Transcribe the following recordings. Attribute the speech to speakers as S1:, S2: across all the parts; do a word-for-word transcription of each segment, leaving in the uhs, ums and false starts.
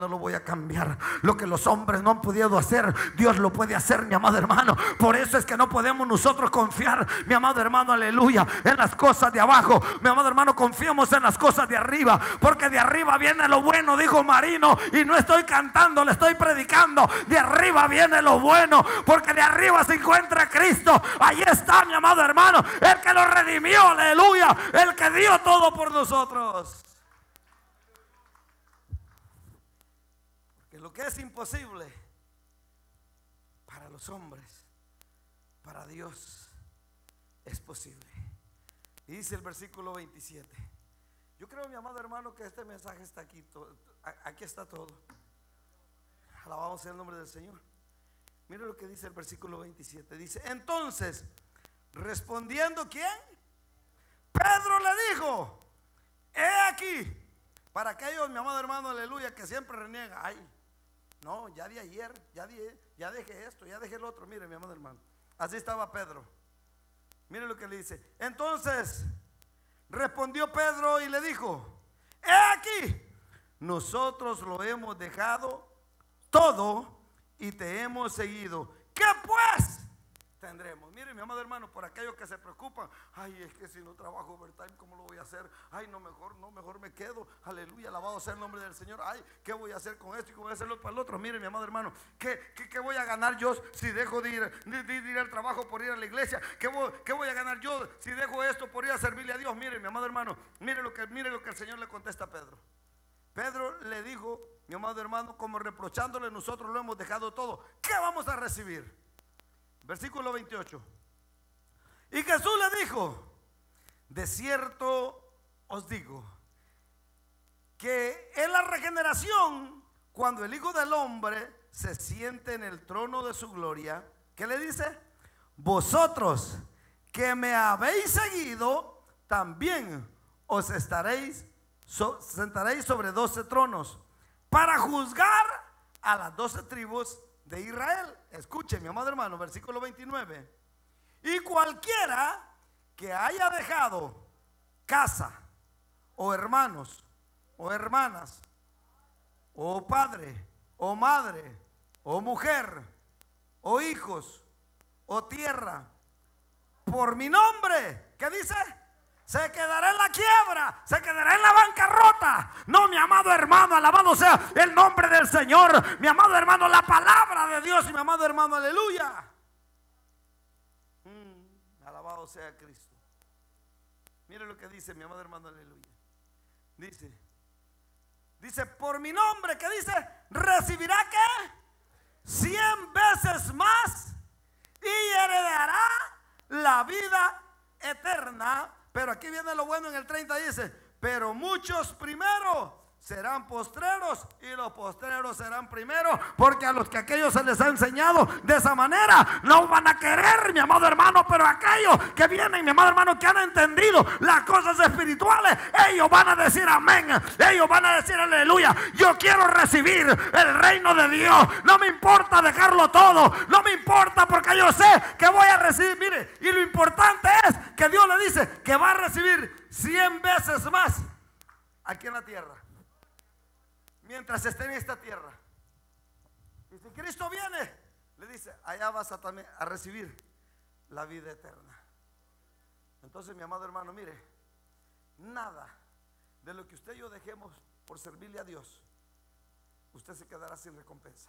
S1: no lo voy a cambiar. Lo que los hombres no han podido hacer, Dios lo puede hacer, mi amado hermano. Por eso es que no podemos nosotros confiar, mi amado hermano, aleluya, en las cosas de abajo. Mi amado hermano, confiemos en las cosas de arriba, porque de arriba viene lo bueno, dijo Marino. Y no estoy cantando, le estoy predicando. De arriba viene lo bueno, porque de arriba se encuentra Cristo. Ahí está, mi amado hermano, el que lo redimió, aleluya, el que dio todo por nosotros. Lo que es imposible para los hombres, para Dios es posible. Y dice el versículo veintisiete. Yo creo, mi amado hermano, que este mensaje está aquí. Aquí está todo. Alabamos el nombre del Señor. Mire lo que dice el versículo veintisiete. Dice: entonces, respondiendo, ¿quién? Pedro le dijo: he aquí. Para aquellos, mi amado hermano, aleluya, que siempre reniegan. Ay, no, ya de ayer, ya, de, ya dejé esto, ya dejé el otro. Mire, mi amado hermano, así estaba Pedro. Mire lo que le dice. Entonces respondió Pedro y le dijo: he aquí, nosotros lo hemos dejado todo y te hemos seguido. ¿Qué pues tendremos? Mire, mi amado hermano, por aquellos que se preocupan: ay, es que si no trabajo overtime, ¿cómo lo voy a hacer? Ay, no, mejor no, mejor me quedo. Aleluya, alabado sea el nombre del Señor. Ay, ¿qué voy a hacer con esto y cómo voy a hacerlo para el otro? Mire, mi amado hermano, ¿qué, qué, qué voy a ganar yo si dejo de ir, de, de ir al trabajo por ir a la iglesia? ¿Qué voy, ¿Qué voy a ganar yo si dejo esto por ir a servirle a Dios? Mire, mi amado hermano, mire lo que, mire lo que el Señor le contesta a Pedro. Pedro le dijo, mi amado hermano, como reprochándole: nosotros lo hemos dejado todo, ¿qué vamos a recibir? Versículo veintiocho. Y Jesús le dijo: de cierto os digo que en la regeneración, cuando el Hijo del Hombre se siente en el trono de su gloria, ¿qué le dice? Vosotros que me habéis seguido, también os estaréis so, sentaréis sobre doce tronos para juzgar a las doce tribus de Israel. Escuche, mi amado hermano, versículo veintinueve. Y cualquiera que haya dejado casa, o hermanos, o hermanas, o padre, o madre, o mujer, o hijos, o tierra, por mi nombre, ¿qué dice? Se quedará en la quiebra, se quedará en la bancarrota. No, mi amado hermano, alabado sea el nombre del Señor. Mi amado hermano, la palabra de Dios. Y mi amado hermano, aleluya. Mm, alabado sea Cristo. Mire lo que dice, mi amado hermano, aleluya. Dice, dice, por mi nombre, ¿qué dice? Recibirá ¿qué? Cien veces más y heredará la vida eterna. Pero aquí viene lo bueno en el treinta, dice: pero muchos primero serán postreros y los postreros serán primeros, porque a los que aquellos se les ha enseñado de esa manera no van a querer, mi amado hermano, pero aquellos que vienen, mi amado hermano, que han entendido las cosas espirituales, ellos van a decir amén, ellos van a decir aleluya. Yo quiero recibir el reino de Dios, no me importa dejarlo todo, no me importa, porque yo sé que voy a recibir. Mire, y lo importante es que Dios le dice que va a recibir cien veces más aquí en la tierra, mientras esté en esta tierra. Y si Cristo viene, le dice: allá vas a, también a recibir la vida eterna. Entonces, mi amado hermano, mire, nada de lo que usted y yo dejemos por servirle a Dios, usted se quedará sin recompensa.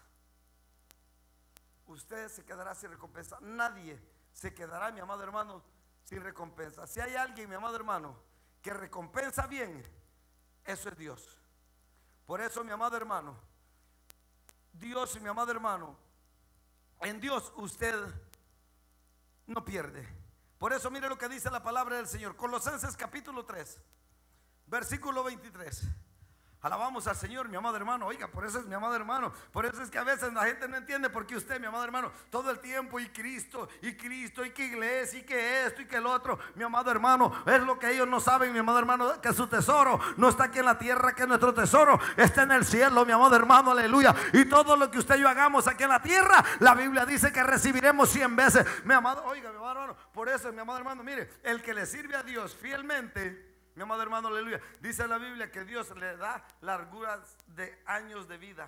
S1: Usted se quedará sin recompensa. Nadie se quedará, mi amado hermano, sin recompensa. Si hay alguien, mi amado hermano, que recompensa bien, eso es Dios. Por eso, mi amado hermano, Dios y mi amado hermano, en Dios usted no pierde. Por eso mire lo que dice la palabra del Señor. Colosenses capítulo tres, versículo veintitrés. Alabamos al Señor, mi amado hermano. Oiga, por eso es, mi amado hermano, por eso es que a veces la gente no entiende por qué usted, mi amado hermano, todo el tiempo y Cristo, y Cristo, y que iglesia, y que esto, y que el otro. Mi amado hermano, es lo que ellos no saben, mi amado hermano, que su tesoro no está aquí en la tierra, que nuestro tesoro está en el cielo, mi amado hermano, aleluya. Y todo lo que usted y yo hagamos aquí en la tierra, la Biblia dice que recibiremos cien veces. Mi amado, oiga, mi amado hermano, por eso, mi amado hermano, mire, el que le sirve a Dios fielmente, mi amado hermano, aleluya, dice la Biblia que Dios le da larguras de años de vida.